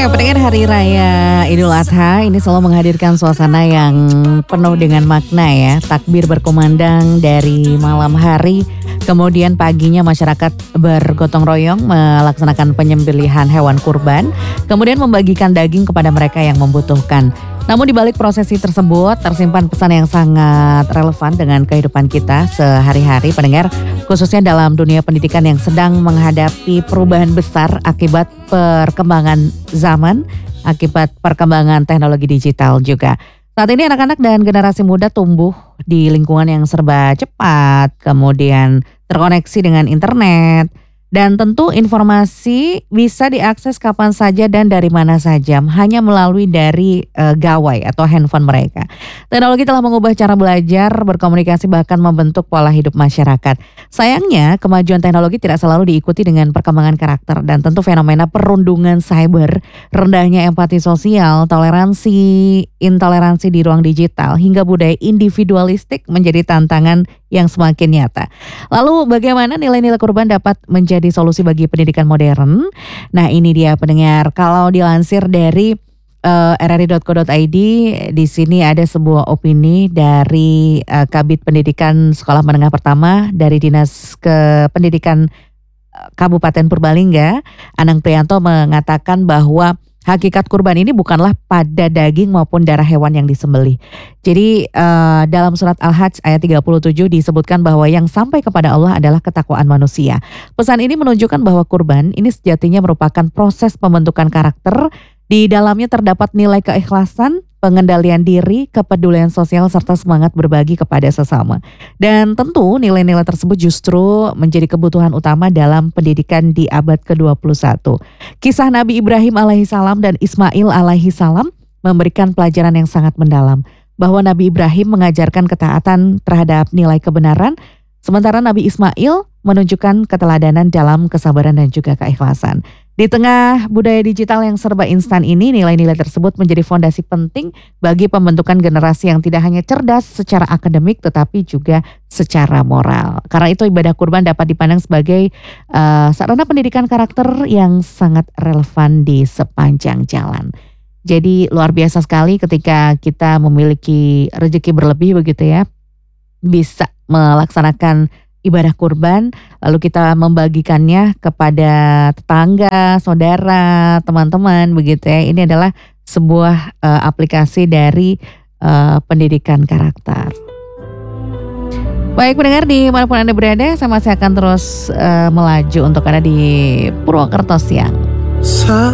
Pendengar, hari raya Idul Adha ini selalu menghadirkan suasana yang penuh dengan makna ya. Takbir berkumandang dari malam hari, kemudian paginya masyarakat bergotong royong melaksanakan penyembelihan hewan kurban, kemudian membagikan daging kepada mereka yang membutuhkan. Namun di balik prosesi tersebut tersimpan pesan yang sangat relevan dengan kehidupan kita sehari-hari, pendengar, khususnya dalam dunia pendidikan yang sedang menghadapi perubahan besar akibat perkembangan zaman, akibat perkembangan teknologi digital juga. Saat ini anak-anak dan generasi muda tumbuh di lingkungan yang serba cepat, kemudian terkoneksi dengan internet, dan tentu informasi bisa diakses kapan saja dan dari mana saja, hanya melalui dari gawai atau handphone mereka. Teknologi telah mengubah cara belajar, berkomunikasi, bahkan membentuk pola hidup masyarakat. Sayangnya, kemajuan teknologi tidak selalu diikuti dengan perkembangan karakter dan tentu fenomena perundungan cyber, rendahnya empati sosial, intoleransi di ruang digital, hingga budaya individualistik menjadi tantangan yang semakin nyata. Lalu bagaimana nilai-nilai kurban dapat menjadi solusi bagi pendidikan modern? Nah, ini dia pendengar, kalau dilansir dari rri.co.id, di sini ada sebuah opini dari Kabid Pendidikan Sekolah Menengah Pertama dari Dinas Kependidikan Kabupaten Purbalingga, Anang Priyanto, mengatakan bahwa hakikat kurban ini bukanlah pada daging maupun darah hewan yang disembelih. Jadi dalam surat Al-Hajj ayat 37 disebutkan bahwa yang sampai kepada Allah adalah ketakwaan manusia. Pesan ini menunjukkan bahwa kurban ini sejatinya merupakan proses pembentukan karakter. Di dalamnya terdapat nilai keikhlasan, pengendalian diri, kepedulian sosial, serta semangat berbagi kepada sesama. Dan tentu nilai-nilai tersebut justru menjadi kebutuhan utama dalam pendidikan di abad ke-21. Kisah Nabi Ibrahim alaihissalam dan Ismail alaihissalam memberikan pelajaran yang sangat mendalam, bahwa Nabi Ibrahim mengajarkan ketaatan terhadap nilai kebenaran, sementara Nabi Ismail menunjukkan keteladanan dalam kesabaran dan juga keikhlasan. Di tengah budaya digital yang serba instan ini, nilai-nilai tersebut menjadi fondasi penting bagi pembentukan generasi yang tidak hanya cerdas secara akademik tetapi juga secara moral. Karena itu ibadah kurban dapat dipandang sebagai sarana pendidikan karakter yang sangat relevan di sepanjang jalan. Jadi luar biasa sekali ketika kita memiliki rezeki berlebih begitu ya, bisa melaksanakan ibadah kurban, lalu kita membagikannya kepada tetangga, saudara, teman-teman begitu ya. Ini adalah sebuah aplikasi dari pendidikan karakter. Baik pendengar, di manapun Anda berada, saya masih akan terus melaju untuk Anda di Purwokerto Siang.